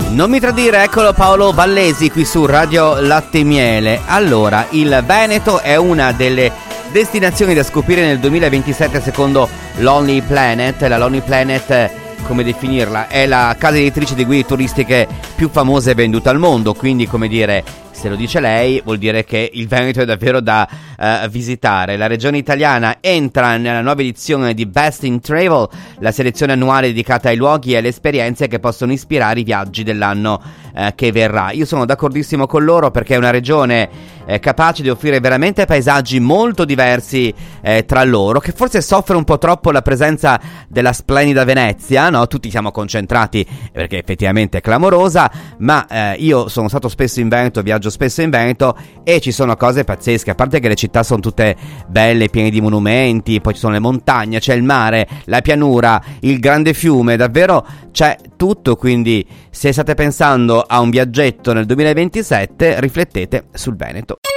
Non mi tradire, eccolo Paolo Vallesi qui su Radio Latte e Miele. Allora, il Veneto è una delle destinazioni da scoprire nel 2027 secondo Lonely Planet. La Lonely Planet, come definirla, è la casa editrice di guide turistiche più famosa e venduta al mondo, quindi, come dire, se lo dice lei vuol dire che il Veneto è davvero da visitare. La regione italiana entra nella nuova edizione di Best in Travel, la selezione annuale dedicata ai luoghi e alle esperienze che possono ispirare i viaggi dell'anno che verrà. Io sono d'accordissimo con loro, perché è una regione capace di offrire veramente paesaggi molto diversi tra loro, che forse soffre un po' troppo la presenza della splendida Venezia, no? Tutti siamo concentrati perché effettivamente è clamorosa, ma io sono stato spesso in Veneto, viaggio spesso in Veneto e ci sono cose pazzesche. A parte che le città sono tutte belle, piene di monumenti, poi ci sono le montagne, c'è il mare, la pianura, il grande fiume, davvero c'è tutto. Quindi se state pensando a un viaggetto nel 2027, riflettete sul Veneto.